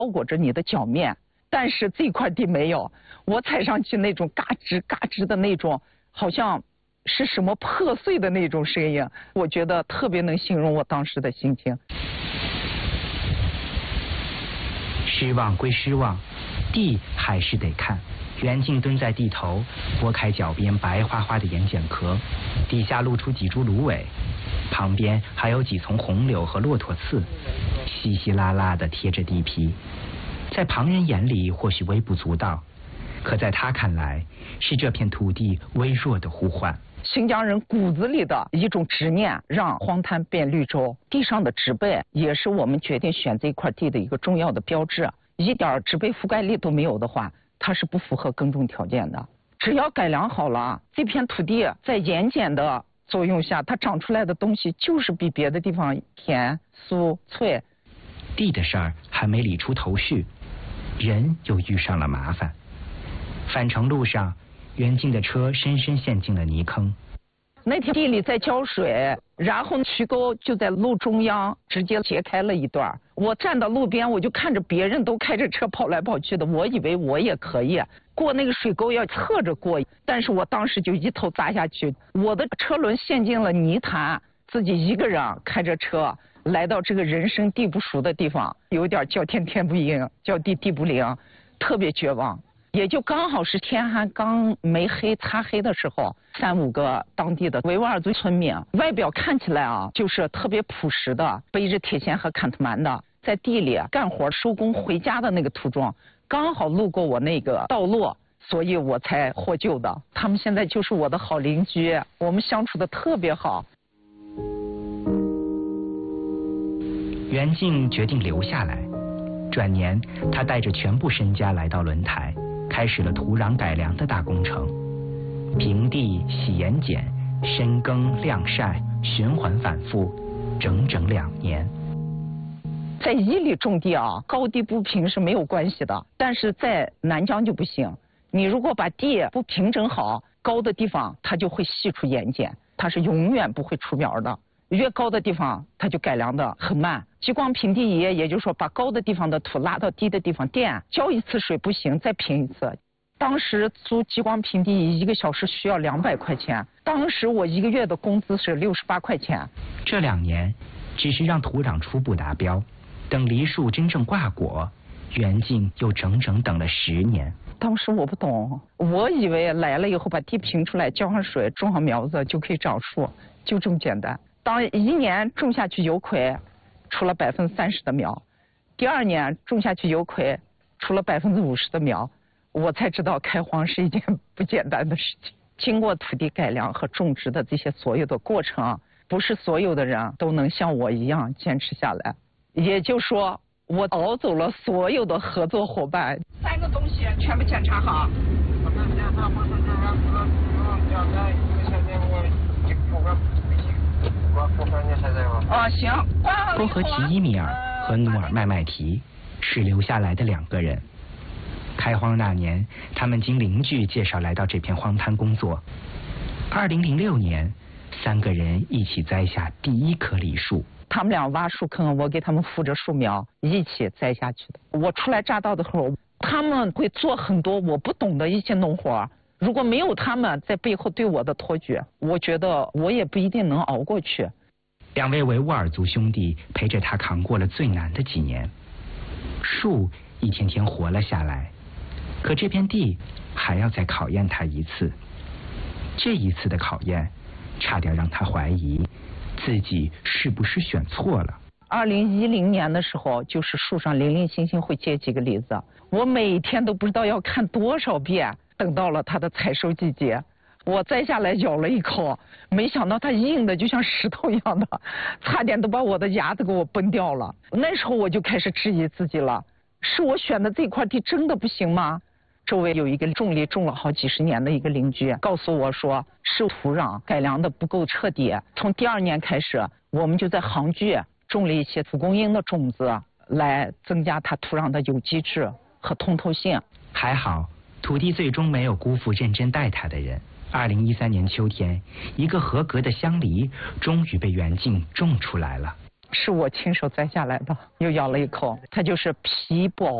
包裹着你的脚面，但是这块地没有，我踩上去那种嘎吱嘎吱的那种，好像是什么破碎的那种声音，我觉得特别能形容我当时的心情。 失望归失望，地还是得看。袁静蹲在地头，拨开脚边白花花的眼睑壳，底下露出几株芦苇，旁边还有几丛红柳和骆驼刺，稀稀拉拉地贴着地皮。在旁人眼里或许微不足道，可在他看来，是这片土地微弱的呼唤。 新疆人骨子里的一种执念，让荒滩变绿洲。地上的植被也是我们决定选这块地的一个重要的标志。一点植被覆盖力都没有的话，它是不符合耕种条件的。只要改良好了，这片土地在盐碱的作用下，它长出来的东西就是比别的地方甜、酥、脆。 地的事儿还没理出头绪，人又遇上了麻烦。返程路上，袁静的车深深陷进了泥坑。 那天地里在浇水，然后渠沟就在路中央直接截开了一段。我站到路边，我就看着别人都开着车跑来跑去的，我以为我也可以过那个水沟，要侧着过，但是我当时就一头扎下去，我的车轮陷进了泥潭，自己一个人开着车来到这个人生地不熟的地方，有点叫天天不应，叫地地不灵，特别绝望。也就刚好是天还刚没黑擦黑的时候，3、5个当地的维吾尔族村民，外表看起来就是特别朴实的，背着铁锨和坎特曼的，在地里干活收工回家的那个途中，刚好路过我那个道路，所以我才获救的。他们现在就是我的好邻居，我们相处的特别好。 袁静决定留下来，转年他带着全部身家来到轮台，开始了土壤改良的大工程。平地洗盐碱，深耕晾晒，循环反复，整整2年。 在伊犁种地高低不平是没有关系的，但是在南疆就不行。你如果把地不平整好，高的地方它就会析出盐碱，它是永远不会出苗的。越高的地方它就改良的很慢。激光平地仪，也就是说把高的地方的土拉到低的地方垫，浇一次水不行，再平一次。当时租激光平地仪1个小时需要200块钱，当时我1个月的工资是68块钱。 这2年只是让土壤初步达标，等梨树真正挂果，袁静又整整等了10年。 当时我不懂，我以为来了以后把地平出来，浇上水，种上苗子就可以长树，就这么简单。当1年种下去有葵，出了30%的苗，第2年种下去有葵，出了50%的苗，我才知道开荒是一件不简单的事情。经过土地改良和种植的这些所有的过程，不是所有的人都能像我一样坚持下来。也就是说，我熬走了所有的合作伙伴。3个东西全部检查好。行。 波合提伊米尔和努尔麦麦提是留下来的2个人。开荒那年，他们经邻居介绍来到这片荒滩工作。2006年，3个人一起栽下第1棵梨树。 他们俩挖树坑，我给他们扶着树苗一起栽下去的。我初来乍到的时候，他们会做很多我不懂的一些农活，如果没有他们在背后对我的托举，我觉得我也不一定能熬过去。 2位维吾尔族兄弟陪着他扛过了最难的几年，树一天天活了下来，可这片地还要再考验他一次。这一次的考验，差点让他怀疑自己是不是选错了。 2010年的时候，就是树上零零星星会结几个梨子，我每天都不知道要看多少遍。等到了它的采收季节，我摘下来咬了一口，没想到它硬的就像石头一样的，差点都把我的牙都给我崩掉了。那时候我就开始质疑自己了，是我选的这块地真的不行吗？周围有一个种梨种了好几十年的一个邻居告诉我说，是土壤改良的不够彻底。从第2年开始，我们就在杭居种了一些蒲公英的种子，来增加它土壤的有机质和通透性。 还好土地最终没有辜负认真待他的人。2013年秋天，一个合格的香梨终于被袁静种出来了。 是我亲手摘下来的，又咬了一口，它就是皮薄。